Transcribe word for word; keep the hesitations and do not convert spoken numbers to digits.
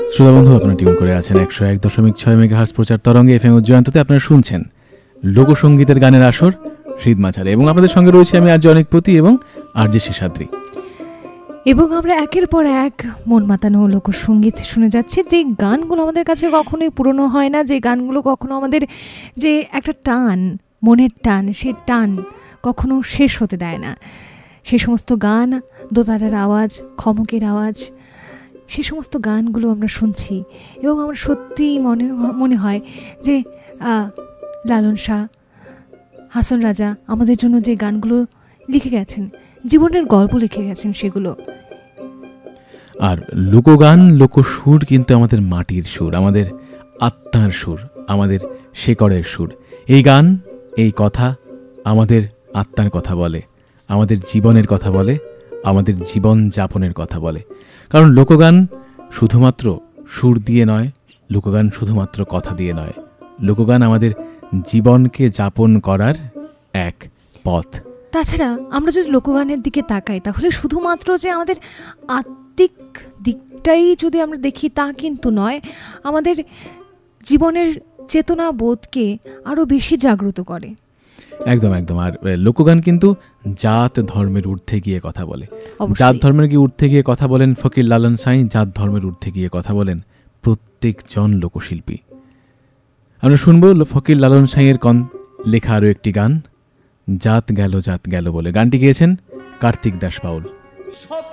শ্রোতা বন্ধু, আপনারা টিউন করে আছেন একশো এক দশমিক ছয় মেগাহার্টজ প্রচার তরঙ্গে এফএম জয়ন্ততে। আপনারা শুনছেন লোকসঙ্গীতের গানের আসর শীত মাছারে, এবং আপনাদের সঙ্গে রয়েছে আমি আরজে অনেকপতি এবং আরজে শেষাদ্রি। এবং আমরা একের পর এক মন মাতানো লোকসঙ্গীত শুনে যাচ্ছি, যে গানগুলো আমাদের কাছে কখনোই পুরনো হয় না, যে গানগুলো কখনো আমাদের যে একটা টান, মনের টান, সেই টান কখনো শেষ হতে দেয় না। সে সমস্ত গান, দোতারার আওয়াজ, খমকের আওয়াজ, সে সমস্ত গানগুলো আমরা শুনছি এবং আমার সত্যিই মনে মনে হয় যে লালন শাহ, হাসন রাজা আমাদের জন্য যে গানগুলো লিখে গেছেন, জীবনের গল্প লিখে গেছেন সেগুলো। আর লোকগান, লোকসুর কিন্তু আমাদের মাটির সুর, আমাদের আত্মার সুর, আমাদের শেকড়ের সুর। এই গান, এই কথা আমাদের আত্মার কথা বলে, আমাদের জীবনের কথা বলে, আমাদের জীবন যাপনের কথা বলে। কারণ লোকগান শুধুমাত্র সুর দিয়ে নয়, লোকগান শুধুমাত্র কথা দিয়ে নয়, লোকগান আমাদের জীবনকে যাপন করার এক পথ। তাছাড়া আমরা যদি লোকগানের দিকে তাকাই, তাহলে শুধুমাত্র যে আমাদের আত্মিক দিকটাই যদি আমরা দেখি তা কিন্তু নয়, আমাদের জীবনের চেতনা বোধকে আরও বেশি জাগ্রত করে। একদম একদম। আর লোকগান কিন্তু জাত ধর্মের ঊর্ধ্বে গিয়ে কথা বলে। জাত ধর্মের গিয়ে ঊর্ধ্বে গিয়ে কথা বলেন ফকির লালন সাঁই, জাত ধর্মের ঊর্ধ্বে গিয়ে কথা বলেন প্রত্যেকজন লোকশিল্পী। আমরা শুনবো ফকির লালন সাঁইয়ের কন লেখা আরও একটি গান, জাত গেল জাত গেল বলে। গানটি গেয়েছেন কার্তিক দাস বাউল।